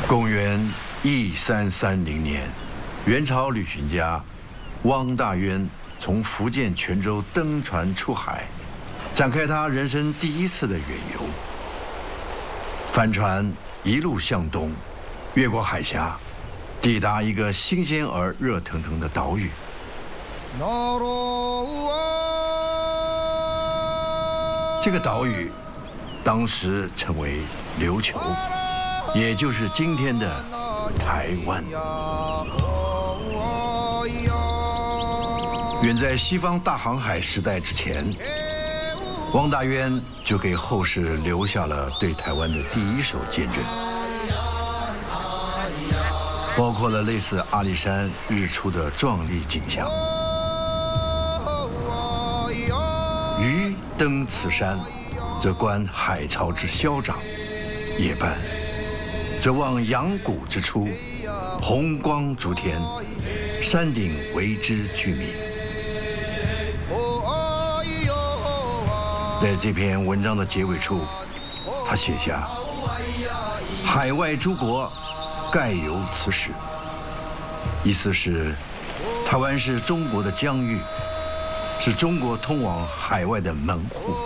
公元1330年，元朝旅行家汪大渊从福建泉州登船出海，展开他人生第一次的远游。帆船一路向东，越过海峡，抵达一个新鲜而热腾腾的岛屿。这个岛屿当时称为琉球，也就是今天的台湾。远在西方大航海时代之前，汪大渊就给后世留下了对台湾的第一手见证，包括了类似阿里山日出的壮丽景象。鱼登此山，则观海潮之消长；夜半，则望阳谷之出，红光烛天，山顶为之居民。在这篇文章的结尾处，他写下：海外诸国盖有此始，意思是台湾是中国的疆域，是中国通往海外的门户。